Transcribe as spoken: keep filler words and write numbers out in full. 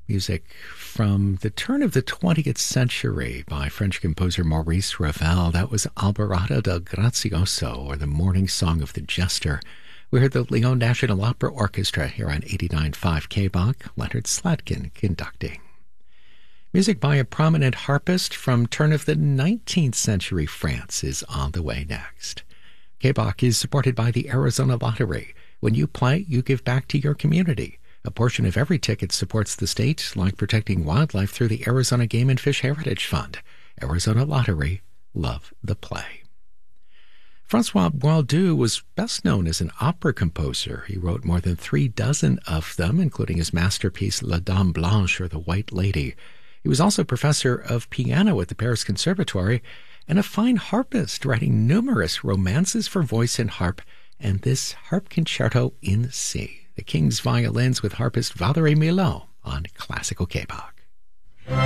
Music from the turn of the twentieth century by French composer Maurice Ravel. That was Alborada del Grazioso, or the Morning Song of the Jester. We heard the Lyon National Opera Orchestra here on eighty-nine point five K B O C, Leonard Slatkin conducting. Music by a prominent harpist from turn of the nineteenth century France is on the way next. K B O C is supported by the Arizona Lottery. When you play, you give back to your community. A portion of every ticket supports the state, like protecting wildlife through the Arizona Game and Fish Heritage Fund. Arizona Lottery, love the play. Francois Boileau was best known as an opera composer. He wrote more than three dozen of them, including his masterpiece La Dame Blanche, or The White Lady. He was also professor of piano at the Paris Conservatory and a fine harpist, writing numerous romances for voice and harp, and this harp concerto in C. The King's Violins with harpist Valérie Milhaud on Classical K B O C.